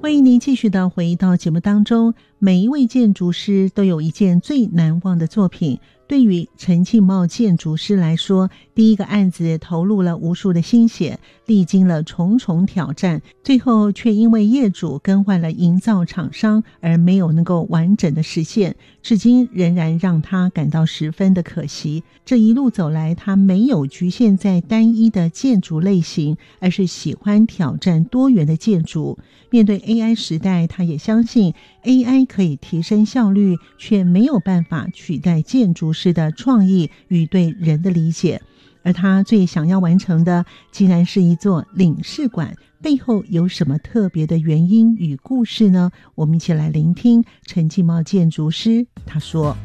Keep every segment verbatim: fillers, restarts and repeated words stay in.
欢迎您继续的回到节目当中。每一位建筑师都有一件最难忘的作品，对于陈庆茂建筑师来说，第一个案子投入了无数的心血，历经了重重挑战，最后却因为业主更换了营造厂商而没有能够完整的实现，至今仍然让他感到十分的可惜。这一路走来，他没有局限在单一的建筑类型，而是喜欢挑战多元的建筑。面对 A I 时代，他也相信 A I 可以提升效率，却没有办法取代建筑师的创意与对人的理解。而他最想要完成的，竟然是一座领事馆，背后有什么特别的原因与故事呢？我们一起来聆听陈庆茂建筑师他说。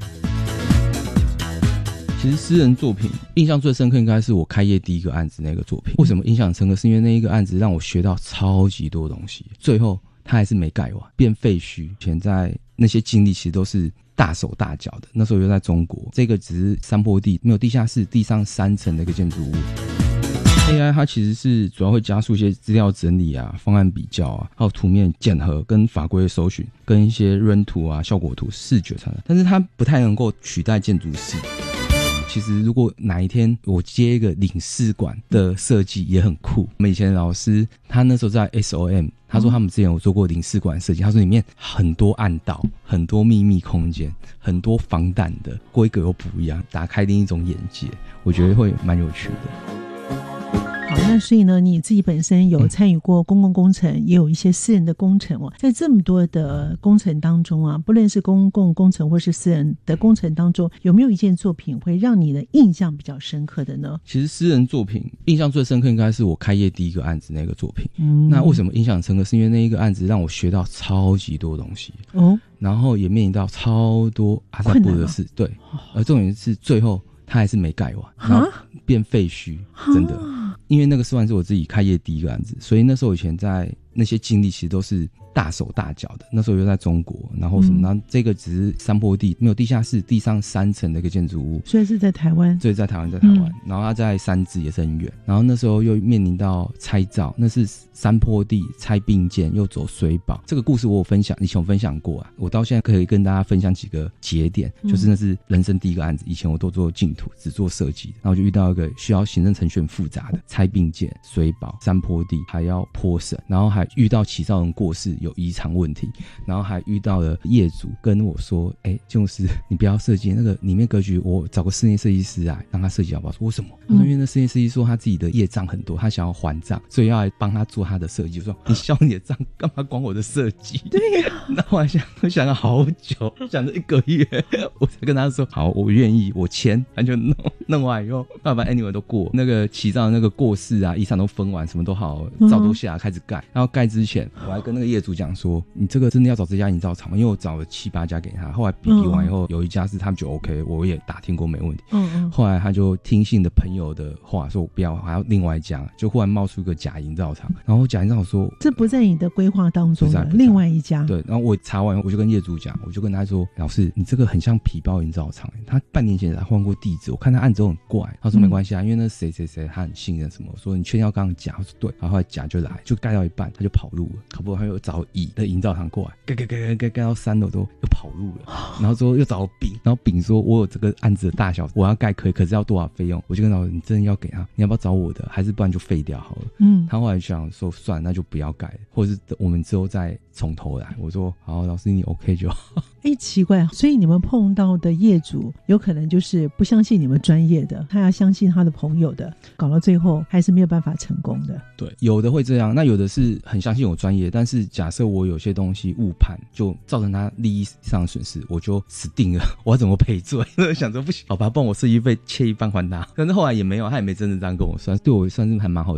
其实私人作品印象最深刻应该是我开业第一个案子那个作品。为什么印象很深刻？是因为那一个案子让我学到超级多东西，最后它还是没盖完，变废墟。现在那些经历其实都是大手大脚的，那时候又在中国，这个只是山坡地，没有地下室，地上三层的一个建筑物。A I 它其实是主要会加速一些资料整理啊、方案比较啊，还有图面检核跟法规的搜寻，跟一些人图啊、效果图、视觉传达，但是它不太能够取代建筑师。其实如果哪一天我接一个领事馆的设计也很酷。我们以前的老师他那时候在 S O M， 他说他们之前有做过领事馆设计，他说里面很多暗道，很多秘密空间，很多防弹的，规格又不一样，打开另一种眼界，我觉得会蛮有趣的。 好，那所以呢，你自己本身有参与过公共工程，嗯、也有一些私人的工程哦。在这么多的工程当中啊，不论是公共工程或是私人的工程当中，有没有一件作品会让你的印象比较深刻的呢？ 其实私人作品印象最深刻应该是我开业第一个案子那个作品。嗯，那为什么印象很深刻？是因为那一个案子让我学到超级多东西哦，然后也面临到超多阿萨布的事，对，而重点是最后它还是没盖完，然后变废墟，真的。因为那个算是我自己开业第一个案子，所以那时候以前在那些经历其实都是大手大脚的，那时候又在中国，然后什么，然后这个只是山坡地，没有地下室，地上三层的一个建筑物， 所以是在台湾， 对，在台湾，在台湾、嗯，然后它在三芝也是很远，然后那时候又面临到拆造，那是山坡地拆并建，又走水保，这个故事我有分享，以前有分享过啊，我到现在可以跟大家分享几个节点，就是那是人生第一个案子，以前我都做净土，只做设计，然后就遇到一个需要行政程序很复杂的拆并建、水保、山坡地，还要坡审，然后还遇到起造人过世有遗产问题，然后还遇到了业主跟我说，哎，就是你不要设计那个里面格局，我找个室内设计师来让他设计好不好？说为什么？我说因为那室内设计说他自己的业障很多，他想要还账，所以要来帮他做他的设计。我说你消你的账，干嘛管我的设计？对呀、啊。那后来想，我想了好久，想了一个月，我才跟他说好，我愿意，我签，他就弄弄完以后，爸爸 anyway 都过那个起造的那个过世啊，遗产都分完，什么都好，照都下开始盖。然后盖之前，我还跟那个业主讲说，你这个真的要找这家营造厂吗？因为我找了七八家给他，后来比比完以后，有一家是他们就 OK， 我也打听过没问题。嗯嗯。后来他就听信的朋友的话，说我不要，还要另外一家，就忽然冒出一个假营造厂，然后假营造厂说这不在你的规划当中的，另外一家。 对，然后我查完以后，我就跟业主讲，我就跟他说，老师，你这个很像皮包营造厂，他半年前才换过地址，我看他案子都很怪。他说没关系啊，因为那谁谁谁他很信任什么，我说你确定要刚刚假？我说对，然后后来假就来，就盖到一半他就跑路了，搞不好他又找乙的营造厂过来，盖盖盖盖盖盖到三楼都又跑路了，然后之后又找丙，然后丙说我有这个案子的大小，我要盖可以，可是要多少费用？我就跟老师，你真的要给他，你要不要找我的？还是不然就废掉好了。嗯，他后来想说算，那就不要盖了，或者是我们之后再从头来。我说好，老师你 OK 就好。 哎，奇怪，所以你们碰到的业主有可能就是不相信你们专业的，他要相信他的朋友的，搞到最后还是没有办法成功的。 对，有的会这样，那有的是很相信我专业，但是假设我有些东西误判，就造成他利益上的损失，我就死定了，我要怎么赔罪？我想说不行，好吧，帮我设计费切一半还他。但是后来也没有，他也没真的这样跟我算，对我算是还蛮好的